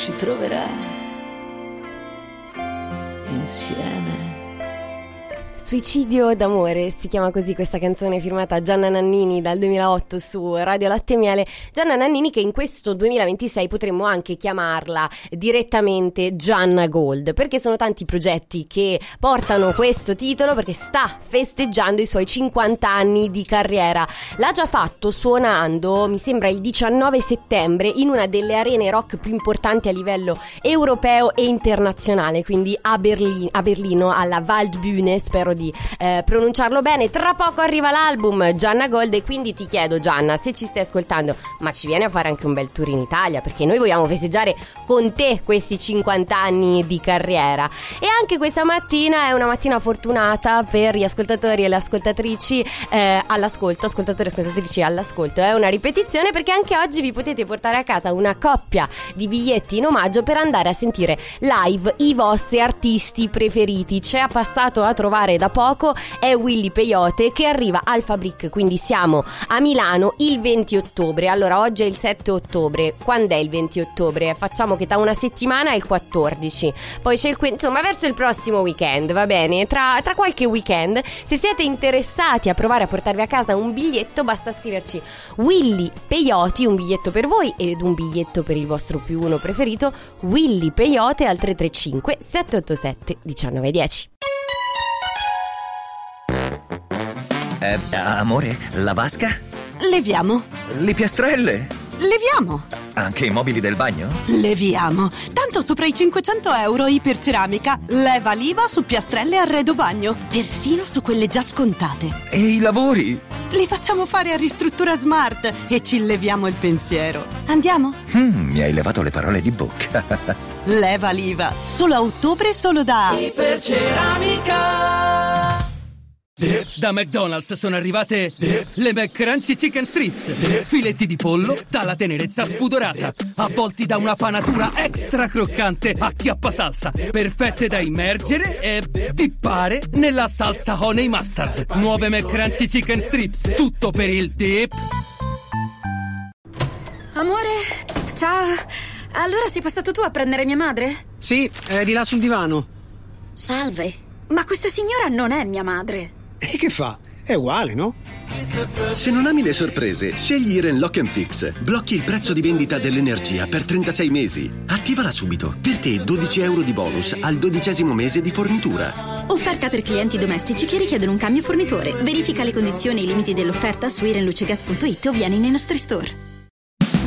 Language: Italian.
ci troverà insieme. Suicidio d'amore, si chiama così questa canzone firmata Gianna Nannini dal 2008 su Radio Latte e Miele. Gianna Nannini che in questo 2026 potremmo anche chiamarla direttamente Gianna Gold, perché sono tanti progetti che portano questo titolo, perché sta festeggiando i suoi 50 anni di carriera. L'ha già fatto suonando, mi sembra il 19 settembre, in una delle arene rock più importanti a livello europeo e internazionale, quindi a Berlino, alla Waldbühne, spero di pronunciarlo bene. Tra poco arriva l'album Gianna Gold e quindi ti chiedo, Gianna, se ci stai ascoltando, ma ci vieni a fare anche un bel tour in Italia, perché noi vogliamo festeggiare con te questi 50 anni di carriera. E anche questa mattina è una mattina fortunata per gli ascoltatori e le ascoltatrici ascoltatori e ascoltatrici all'ascolto. È una ripetizione, perché anche oggi vi potete portare a casa una coppia di biglietti in omaggio per andare a sentire live i vostri artisti preferiti. Ci è passato a trovare da poco è Willy Peyote, che arriva al Fabric, quindi siamo a Milano il 20 ottobre. Allora oggi è il 7 ottobre, quando è il 20 ottobre? Facciamo che tra una settimana è il 14, poi c'è insomma verso il prossimo weekend, va bene? Tra qualche weekend, se siete interessati a provare a portarvi a casa un biglietto, basta scriverci Willy Peyote, un biglietto per voi ed un biglietto per il vostro più uno preferito, Willy Peyote al 335 787 1910. Amore, la vasca? Leviamo. Le piastrelle? Leviamo. Anche i mobili del bagno? Leviamo. Tanto sopra i 500 euro Iperceramica leva l'IVA su piastrelle e arredo bagno, persino su quelle già scontate. E i lavori? Li facciamo fare a Ristruttura Smart e ci leviamo il pensiero. Andiamo? Mi hai levato le parole di bocca. Leva l'IVA. Solo a ottobre, solo da Iperceramica. Da McDonald's sono arrivate le McCrunchy Chicken Strips, filetti di pollo dalla tenerezza spudorata, avvolti da una panatura extra croccante a chiappasalsa, perfette da immergere e dippare nella salsa honey mustard. Nuove McCrunchy Chicken Strips, tutto per il dip. Amore, ciao. Allora sei passato tu a prendere mia madre? Sì, è di là sul divano. Salve, ma questa signora non è mia madre. E che fa? È uguale, no? Se non ami le sorprese, scegli Iren Lock & Fix. Blocchi il prezzo di vendita dell'energia per 36 mesi. Attivala subito. Per te 12 euro di bonus al 12° mese di fornitura. Offerta per clienti domestici che richiedono un cambio fornitore. Verifica le condizioni e i limiti dell'offerta su irenlucegas.it o vieni nei nostri store.